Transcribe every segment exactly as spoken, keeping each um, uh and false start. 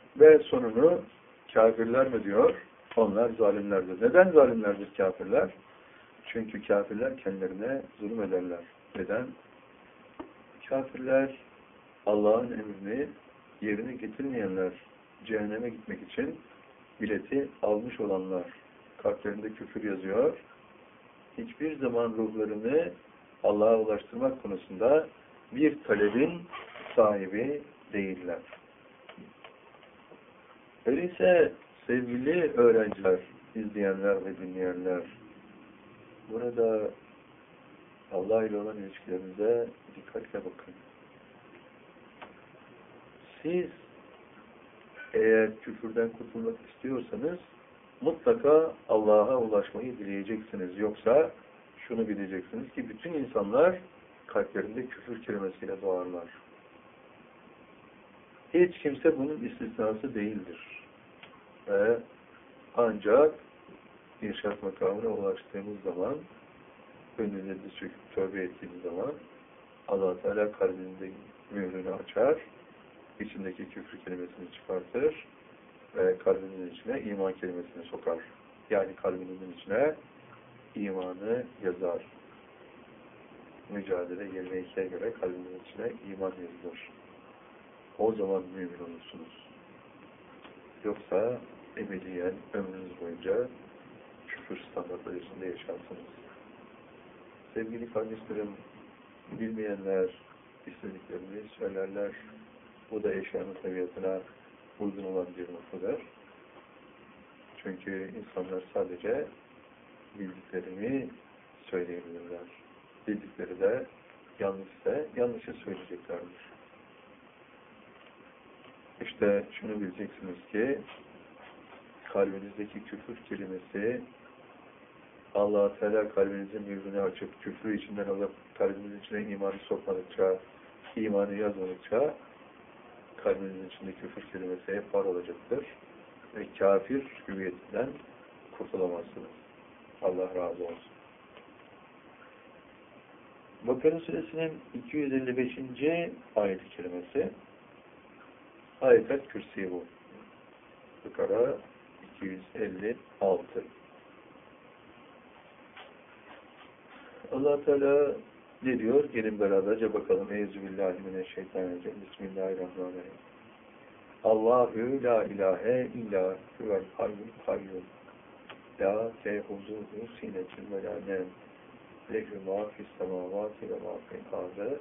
Ve sonunu kafirler mi diyor? Onlar zalimlerdir. Neden zalimlerdir kafirler? Çünkü kafirler kendilerine zulmederler. Neden? Kafirler Allah'ın emrini yerine getirmeyenler, cehenneme gitmek için bileti almış olanlar, kalplerinde küfür yazıyor. Hiçbir zaman ruhlarını Allah'a ulaştırmak konusunda bir talebin sahibi değiller. Öyleyse sevgili öğrenciler, izleyenler ve dinleyenler, burada Allah ile olan ilişkilerinize dikkatle bakın. Siz eğer küfürden kurtulmak istiyorsanız mutlaka Allah'a ulaşmayı dileyeceksiniz. Yoksa şunu bileceksiniz ki bütün insanlar kalplerinde küfür kelimesiyle doğarlar. Hiç kimse bunun istisnası değildir. Ve ancak irşad makamına ulaştığımız zaman, önünüzü çöküp tövbe ettiğimiz zaman Allah Teala kalbinde mührünü açar, içindeki küfür kelimesini çıkartır ve kalbinin içine iman kelimesini sokar. Yani kalbinin içine imanı yazar. Mücadele yirmi ikiye göre kalbinin içine iman yazılır. O zaman mümin olursunuz. Yoksa ebediyen ömrünüz boyunca küfür standartları içinde yaşarsınız. Sevgili kardeşlerim, bilmeyenler istediklerini söylerler. Bu da eşyanın tabiatına uygun olan bir noktadır. Çünkü insanlar sadece bildiklerini söyleyebilirler. Bildikleri de yanlışsa yanlışı söyleyeceklerdir. İşte şunu bileceksiniz ki kalbinizdeki küfür kelimesi Allah-u Teala kalbinizin mührünü açıp küfrü içinden alıp kalbinizin içine imanı sokmadıkça, imanı yazmadıkça kalbinizin içinde küfür kelimesi hep var olacaktır. Ve kafir hüviyetinden kurtulamazsınız. Allah razı olsun. Bakara Suresinin iki yüz elli beşinci ayet-i kerimesi Ayet-el Kürsi bu. Bakara iki yüz elli altı. Allah Teala ne diyor? Gelin beraberce bakalım. Euzubillahimineşşeytanirracim. Bismillahirrahmanirrahim. Allahu la ilahe illa huvel hayyul kayyum. La tehuzuhu sinetun ve la nem. Lehu ma fis semavati ve ma fil ardı.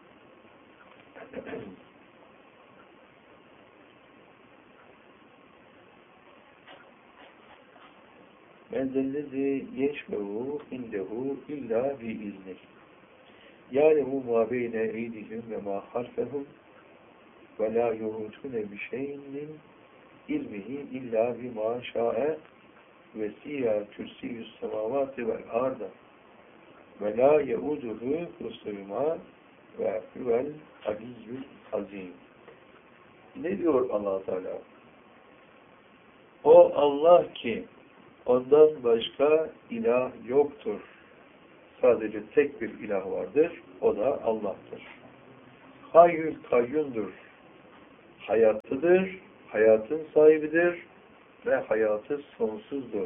Men zellezi yeşmehu indehu illa biiznih. Yâlehu mâ beyne eydihim ve mâ harfehum ve lâ yuhutune bişeynin ilmihi illa bimâ şâe ve siyâ kürsiyü's semâvâti vel arda ve lâ yeuduhu husnûmâ ve huvel aliyyül azîm. Ne diyor Allah Teala? O Allah ki ondan başka ilah yoktur. Sadece tek bir ilah vardır. O da Allah'tır. Hayyül kayyumdur. Hayatıdır. Hayatın sahibidir. Ve hayatı sonsuzdur.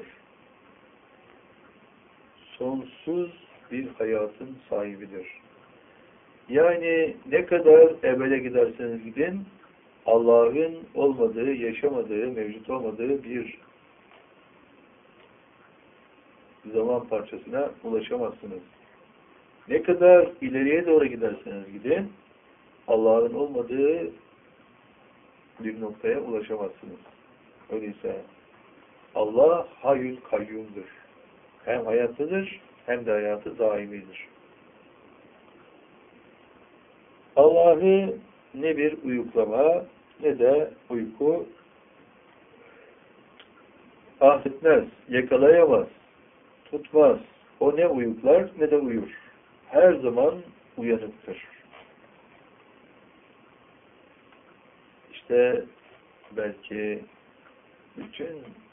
Sonsuz bir hayatın sahibidir. Yani ne kadar ebede giderseniz gidin, Allah'ın olmadığı, yaşamadığı, mevcut olmadığı bir zaman parçasına ulaşamazsınız. Ne kadar ileriye doğru giderseniz gidin, Allah'ın olmadığı bir noktaya ulaşamazsınız. Öyleyse Allah hayyül kayyumdur. Hem hayatıdır, hem de hayatı daimidir. Allah'ı ne bir uyuklama, ne de uyku affetmez, yakalayamaz, tutmaz. O ne uyuklar, ne de uyur. Her zaman uyanıktır. İşte belki bütün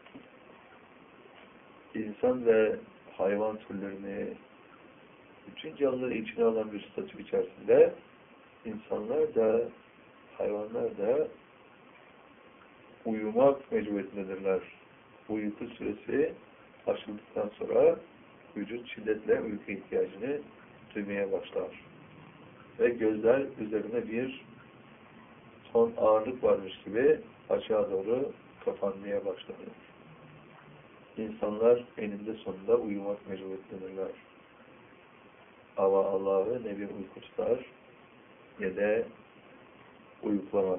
insan ve hayvan türlerini, bütün canlıları içine alan bir statü içerisinde insanlar da, hayvanlar da uyumak mecburiyetindedirler. Uyku süresi açıldıktan sonra vücut şiddetle uyku ihtiyacını duymaya başlar. Ve gözler üzerine bir son ağırlık varmış gibi aşağı doğru kapanmaya başlar. İnsanlar eninde sonunda uyumak mecburiyetindedirler. Ama Allah'ı ne bir uyku tutar ne de uyuklamak.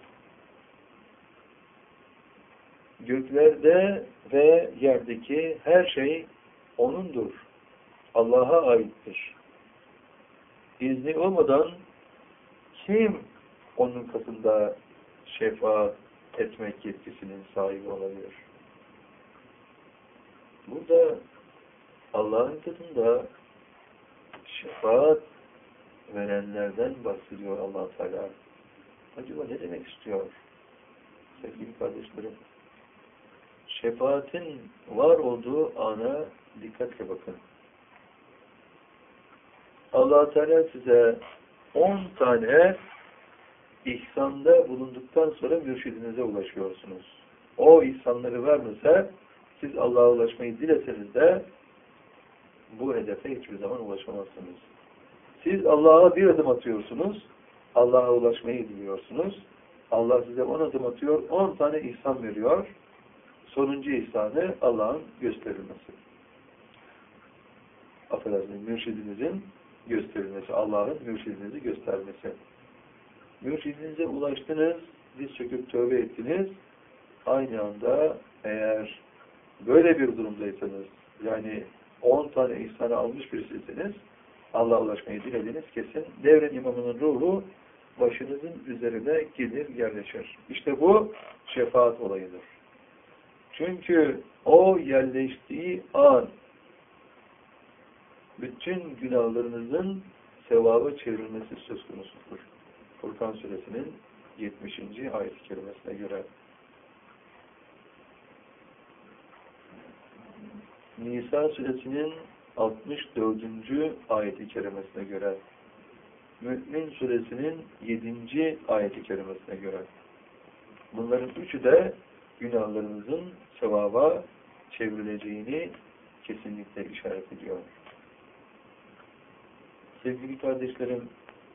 Göklerde ve yerdeki her şey O'nundur. Allah'a aittir. İzni olmadan kim O'nun katında şefaat etmek yetkisinin sahibi olabilir? Burada Allah'ın katında şefaat verenlerden bahsediyor Allah Teala. Acaba ne demek istiyor? Sevgili kardeşlerim, şefaatin var olduğu ana dikkatle bakın. Allah Teala size on tane ihsanda bulunduktan sonra mürşidinize ulaşıyorsunuz. O ihsanları vermese siz Allah'a ulaşmayı dileseniz de bu hedefe hiçbir zaman ulaşamazsınız. Siz Allah'a bir adım atıyorsunuz, Allah'a ulaşmayı diliyorsunuz. Allah size on adım atıyor, on tane ihsan veriyor. Sonuncu ihsanı Allah'ın gösterilmesi. Affedersiniz, mürşidinizin gösterilmesi, Allah'ın mürşidinizi göstermesi. Mürşidinize ulaştınız, diz çöküp tövbe ettiniz. Aynı anda eğer böyle bir durumdaysanız, yani on tane ihsanı almış birisiyseniz, Allah'a ulaşmayı dilediniz kesin. Devrin imamının ruhu başınızın üzerine gelir, yerleşir. İşte bu şefaat olayıdır. Çünkü o yerleştiği an bütün günahlarınızın sevaba çevrilmesi söz konusudur. Furkan suresinin yetmişinci ayet-i kerimesine göre. Nisa suresinin altmış dördüncü ayet-i kerimesine göre. Mü'min suresinin yedinci ayet-i kerimesine göre. Bunların üçü de günahlarınızın sevaba çevrileceğini kesinlikle işaret ediyor. Sevgili kardeşlerim,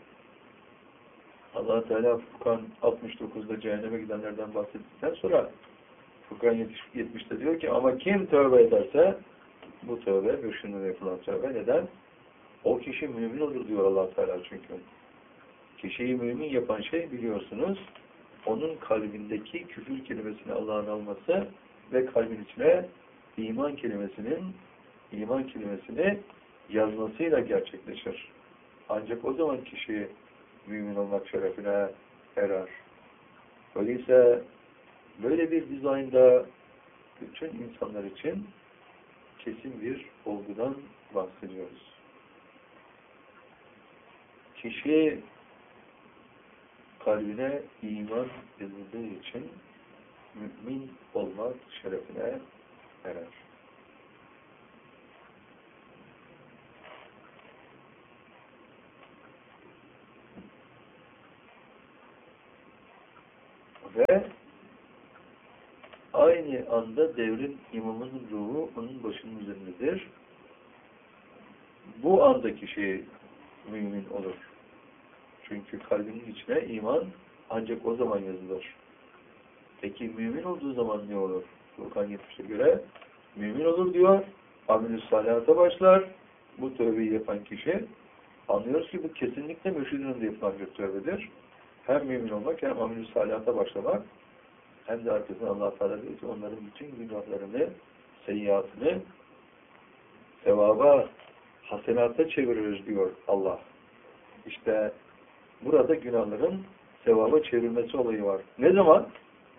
Allah Teala Furkan altmış dokuzda cehenneme gidenlerden bahsettikten sonra Furkan yetmişte diyor ki ama kim tövbe ederse bu tövbe mürşidine yapılan tövbe. Neden? O kişi mümin olur diyor Allah Teala çünkü. Kişiyi mümin yapan şey biliyorsunuz onun kalbindeki küfür kelimesini Allah'ın alması ve kalbin içine iman kelimesinin iman kelimesini yazmasıyla gerçekleşir. Ancak o zaman kişi mümin olmak şerefine erer. Öyleyse böyle bir dizaynda bütün insanlar için kesin bir olgudan bahsediyoruz. Kişi kalbine iman yazıldığı için mümin olmak şerefine erer. Ve aynı anda devrin imamının ruhu onun başının üzerindedir. Bu anda kişi mümin olur. Çünkü kalbinin içine iman ancak o zaman yazılır. Peki mümin olduğu zaman ne olur? Furkan yetmişe göre mümin olur diyor. Amel-i salihata başlar. Bu tövbeyi yapan kişi anlıyoruz ki bu kesinlikle mürşidin önünde yapılan bir tövbedir. Hem mümin olmak hem amel-i salihata başlamak hem de arkasından Allah Teala diyor ki onların bütün günahlarını, seyyiatını sevaba, hasenata çeviririz diyor Allah. İşte burada günahların sevaba çevrilmesi olayı var. Ne zaman?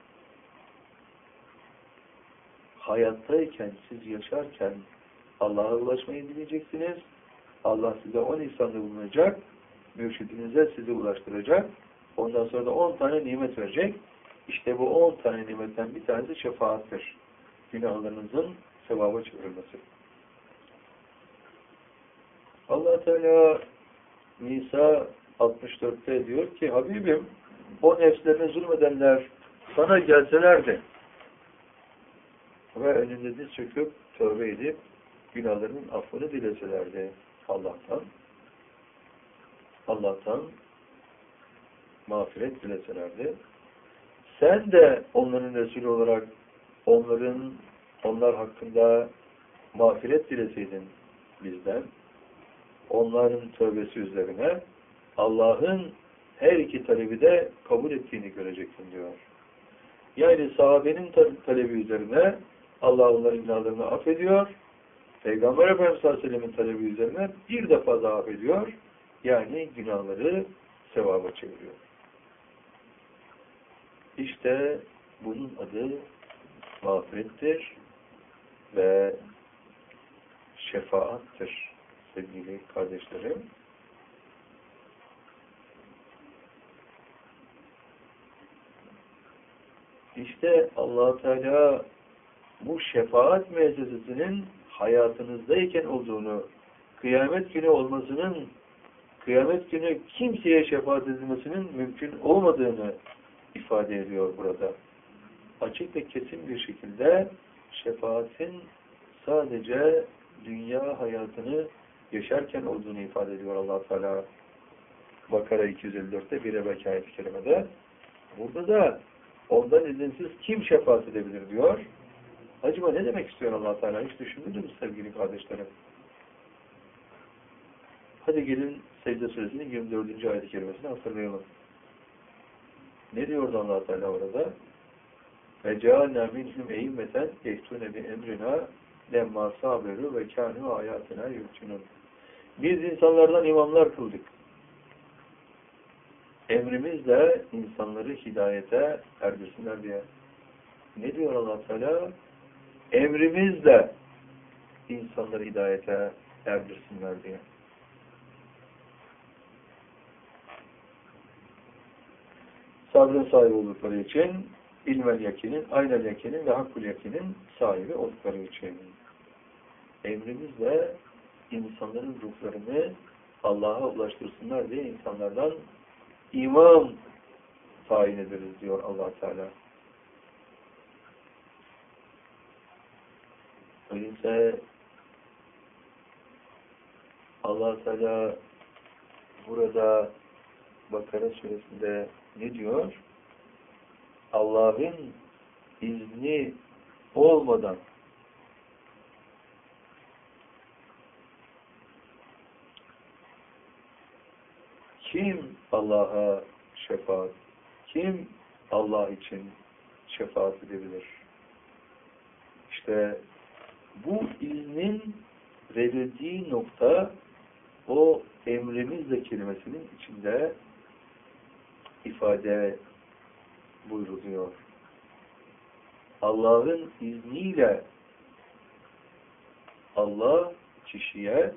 Hayattayken, siz yaşarken Allah'a ulaşmayı dileyeceksiniz. Allah size on ihsanda bulunacak. Mürşidinize sizi ulaştıracak. Ondan sonra da on tane nimet verecek. İşte bu on tane nimetten bir tanesi şefaattir. Günahlarınızın sevaba çevrilmesi. Allah Teala Nisa altmış dörtte diyor ki Habibim o nefslerine zulmedenler sana gelselerdi ve önünde diz çöküp tövbe edip günahlarının affını dileselerdi Allah'tan, Allah'tan mağfiret dileselerdi, sen de onların Resulü olarak onların onlar hakkında mağfiret dileseydin bizden, onların tövbesi üzerine Allah'ın her iki talebi de kabul ettiğini göreceksin diyor. Yani sahabenin talebi üzerine Allah onların günahlarını affediyor. Peygamber Efendimiz sallallahu aleyhi ve sellem'in talebi üzerine bir defa daha affediyor. Yani günahları sevaba çeviriyor. İşte bunun adı mağfirettir ve şefaattır sevgili kardeşlerim. İşte Allah Teala bu şefaat müessesesinin hayatınızdayken olduğunu, kıyamet günü olmasının, kıyamet günü kimseye şefaat edilmesinin mümkün olmadığını ifade ediyor burada. Açık ve kesin bir şekilde şefaatin sadece dünya hayatını yaşarken olduğunu ifade ediyor Allah Teala. Bakara iki yüz elli dört'te bir evvelki ayet-i kerimede. Burada da ondan izinsiz kim şefaat edebilir diyor. Acaba ne demek istiyor Allah Teala? Hiç düşündünüz mü sevgili kardeşlerim? Hadi gelin Secde Suresi'nin yirmi dördüncü ayet-i kerimesini hatırlayalım. Ne diyordu Allah Teala orada? Ve cealna minhum e'immeten yehtune bi emrina lemma saberu ve kânû âyâtina yu'tinûn. Biz insanlardan imamlar kıldık. Emrimizle insanları hidayete erdirsinler diye. Ne diyor Allah Teala? Emrimizle insanları hidayete erdirsinler diye. Sabrın sahibi oldukları için ilmel yakinin, aynel yakinin ve hakkul yakinin sahibi oldukları için. Emrimizle insanların ruhlarını Allah'a ulaştırsınlar diye insanlardan imam tayin ederiz diyor Allah Teala. Öyleyse Allah Teala burada Bakara suresinde ne diyor? Allah'ın izni olmadan kim Allah'a şefaat, kim Allah için şefaat edebilir? İşte bu iznin verildiği nokta o emrimizle kelimesinin içinde ifade buyruluyor. Allah'ın izniyle Allah kişiye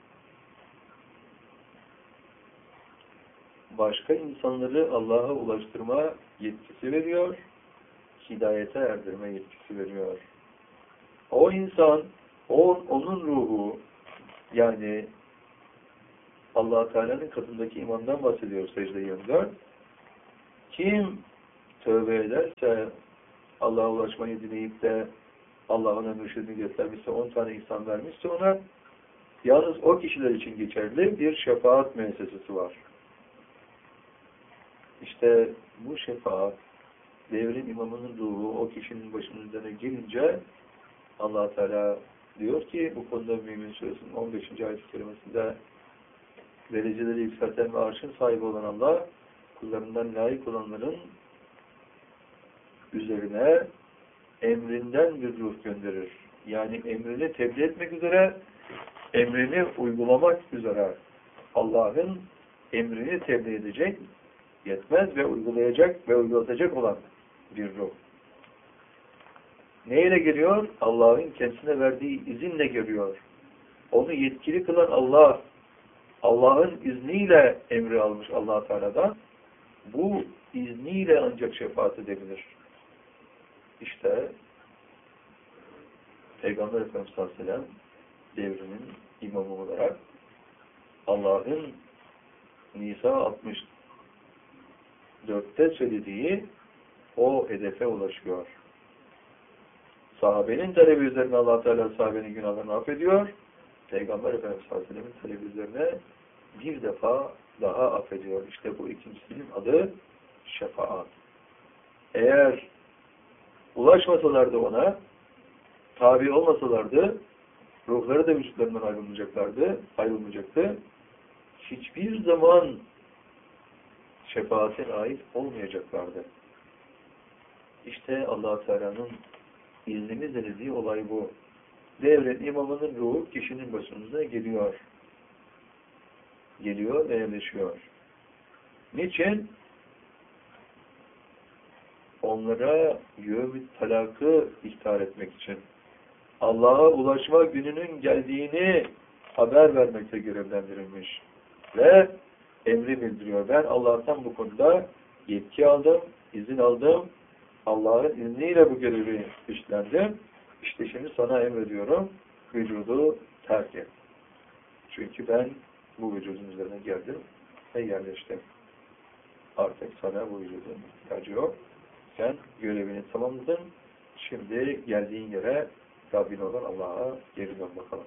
başka insanları Allah'a ulaştırma yetkisi veriyor, hidayete erdirme yetkisi veriyor. O insan, o, onun ruhu, yani Allah Teala'nın katındaki imamdan bahsediyor secde yirmi dört. Kim tövbe ederse, Allah'a ulaşmayı dileyip de Allah'ın mürşidini göstermişse, on tane insan vermişse ona, yalnız o kişiler için geçerli bir şefaat müessesesi var. İşte bu şefaat, devrin imamının ruhu o kişinin başının üzerine gelince Allah Teala diyor ki bu konuda Mümin Suresinin on beşinci ayet-i kerimesinde dereceleri yükselten ve arşın sahibi olan Allah kullarından layık olanların üzerine emrinden bir ruh gönderir. Yani emrini tebliğ etmek üzere, emrini uygulamak üzere Allah'ın emrini tebliğ edecek, yetmez ve uygulayacak ve uygulatacak olan bir ruh. Neyle geliyor? Allah'ın kendisine verdiği izinle geliyor. Onu yetkili kılan Allah, Allah'ın izniyle emri almış Allah Teala'dan. Bu izniyle ancak şefaat edebilir. İşte Peygamber Efendimiz sallallahu aleyhi ve sellem devrinin imamı olarak Allah'ın Nisa altmış dört'te söylediği o hedefe ulaşıyor. Sahabenin talebi üzerine Allah Teala sahabenin günahlarını affediyor. Peygamber Efendimiz sallallahu aleyhi ve sellem'in talebi üzerine bir defa daha affediyor. İşte bu ikincisinin adı şefaat. Eğer ulaşmasalardı ona, tabi olmasalardı, ruhları da vücutlarından ayrılmayacaklardı, ayrılmayacaktı. Hiçbir zaman şefaatine ait olmayacaklardı. İşte Allah Teala'nın iznimizle dediği olay bu. Devrin imamının ruhu kişinin başına geliyor. Geliyor ve yerleşiyor. Niçin? Onlara yevm-i talakı ihtar etmek için. Allah'a ulaşma gününün geldiğini haber vermekte görevlendirilmiş. Ve emri bildiriyor. Ben Allah'tan bu konuda yetki aldım, izin aldım. Allah'ın izniyle bu görevi üstlendim. İşte şimdi sana emrediyorum. Vücudu terk et. Çünkü ben bu vücudun üzerine geldim ve yerleştim. Artık sana bu vücudun ihtiyacı yok. Sen görevini tamamladın. Şimdi geldiğin yere Rabbin olan Allah'a geri dön bakalım.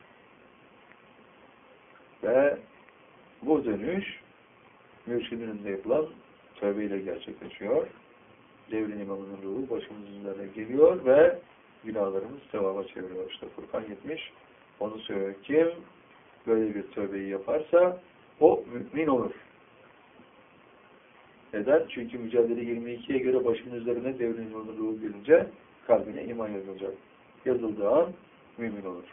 Ve bu dönüş mürşidin önünde yapılan tövbeyle gerçekleşiyor. Devrin imamının ruhu başımızın üzerine geliyor ve günahlarımız sevaba çeviriyor. İşte Furkan yetmiş onu söylüyor. Kim böyle bir tövbeyi yaparsa o mümin olur. Neden? Çünkü mücadele yirmi ikiye göre başının üzerine devrin imamının ruhu gelince kalbine iman yazılacak. Yazıldığı an mümin olur.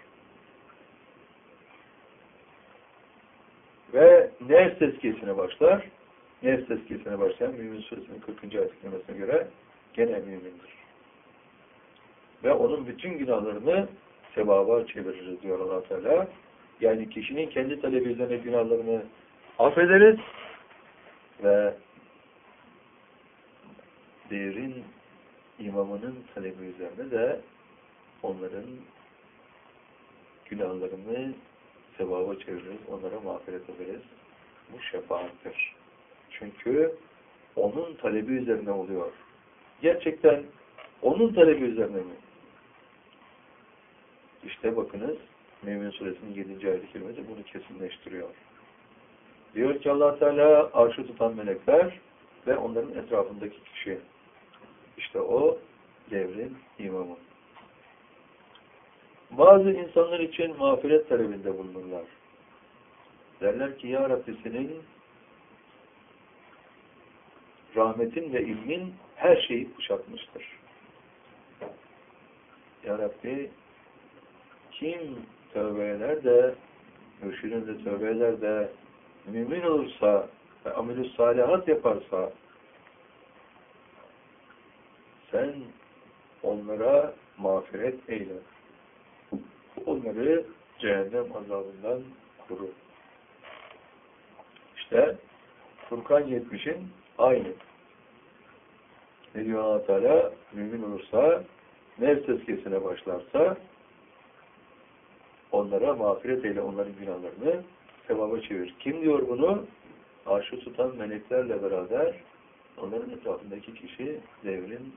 Ve nefs tezkiyesine başlar. Nefs tezkiyesine başlayan Mümin Suresinin kırkıncı ayet kelimesine göre gene mümindir. Ve onun bütün günahlarını sevaba çeviririz diyor Allah Teala. Yani kişinin kendi talebi üzerine günahlarını affederiz ve devrin imamının talebi üzerine de onların günahlarını sevaba çeviririz, onlara mağfiret ederiz. Bu şefaattir. Çünkü onun talebi üzerine oluyor. Gerçekten onun talebi üzerine mi? İşte bakınız Mümin Suresinin yedinci ayet-i kerimesi bunu kesinleştiriyor. Diyor ki Allah Teala arşı tutan melekler ve onların etrafındaki kişi. İşte o devrin imamı. Bazı insanlar için mağfiret talebinde bulunurlar. Derler ki ya Rabbi senin rahmetin ve ilmin her şeyi kuşatmıştır. Ya Rabbi kim tövbe eder de mürşidin de tövbe eder de mümin olursa ve amel-i salihat yaparsa sen onlara mağfiret eyle. Onları cehennem azabından koru. İşte Furkan yetmişin aynı. Ne diyor Allah Teala? Mümin olursa, nefs tezkiyesine başlarsa onlara mağfiret eyle, onların günahlarını sevaba çevir. Kim diyor bunu? Arşı tutan meleklerle beraber onların etrafındaki kişi devrin